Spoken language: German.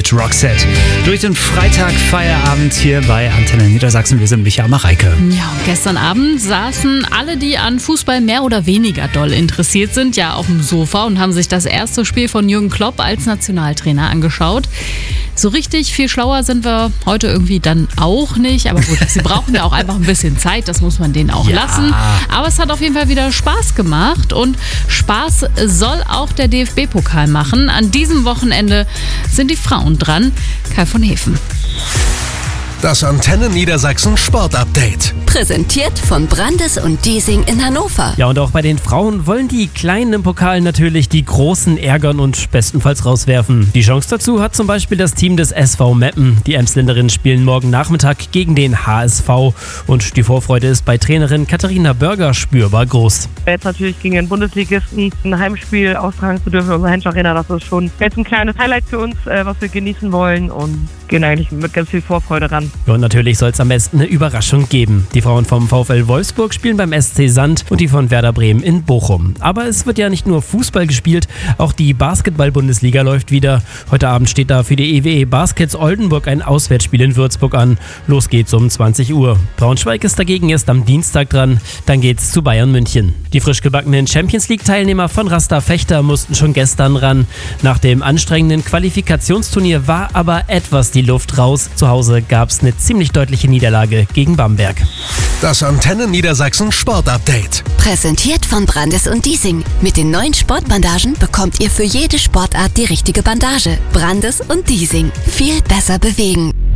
mit Roxette. Durch den Freitag-Feierabend hier bei Antenne Niedersachsen. Wir sind Micha und Mareike. Ja, und gestern Abend saßen alle, die an Fußball mehr oder weniger doll interessiert sind, ja auf dem Sofa und haben sich das erste Spiel von Jürgen Klopp als Nationaltrainer angeschaut. So richtig viel schlauer sind wir heute irgendwie dann auch nicht. Aber gut, sie brauchen ja auch einfach ein bisschen Zeit, das muss man denen auch lassen. Aber es hat auf jeden Fall wieder Spaß gemacht und Spaß soll auch der DFB-Pokal machen. An diesem Wochenende sind die Frauen dran. Kai von Hefen. Das Antenne Niedersachsen Sportupdate. Präsentiert von Brandes und Diesing in Hannover. Ja, und auch bei den Frauen wollen die Kleinen im Pokal natürlich die Großen ärgern und bestenfalls rauswerfen. Die Chance dazu hat zum Beispiel das Team des SV Meppen. Die Emsländerinnen spielen morgen Nachmittag gegen den HSV. Und die Vorfreude ist bei Trainerin Katharina Börger spürbar groß. Jetzt natürlich gegen den Bundesligisten ein Heimspiel austragen zu dürfen in unserer Hensch Arena, das ist schon jetzt ein kleines Highlight für uns, was wir genießen wollen und gehen eigentlich mit ganz viel Vorfreude ran. Ja, und natürlich soll es am besten eine Überraschung geben. Die Frauen vom VfL Wolfsburg spielen beim SC Sand und die von Werder Bremen in Bochum. Aber es wird ja nicht nur Fußball gespielt, auch die Basketball-Bundesliga läuft wieder. Heute Abend steht da für die EWE Baskets Oldenburg ein Auswärtsspiel in Würzburg an. Los geht's um 20 Uhr. Braunschweig ist dagegen erst am Dienstag dran. Dann geht's zu Bayern München. Die frisch gebackenen Champions-League-Teilnehmer von Rasta Fechter mussten schon gestern ran. Nach dem anstrengenden Qualifikationsturnier war aber etwas die Luft raus. Zu Hause gab's eine ziemlich deutliche Niederlage gegen Bamberg. Das Antenne Niedersachsen Sportupdate. Präsentiert von Brandes und Diesing. Mit den neuen Sportbandagen bekommt ihr für jede Sportart die richtige Bandage. Brandes und Diesing. Viel besser bewegen.